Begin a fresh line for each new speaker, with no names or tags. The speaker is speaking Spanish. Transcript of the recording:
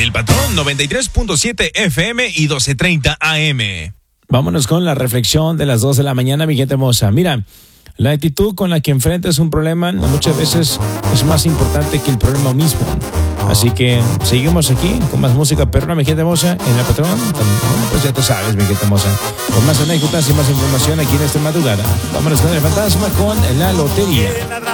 El Patrón 93.7 FM y 12:30 AM.
Vámonos con la reflexión de las 2 de la mañana, mi gente hermosa. Mira, la actitud con la que enfrentas un problema muchas veces es más importante que el problema mismo. Así que seguimos aquí con más música perrona, mi gente hermosa, en El Patrón. Bueno, pues ya tú sabes, mi gente hermosa. Con más anécdotas y más información aquí en esta madrugada. Vámonos con el fantasma con la lotería.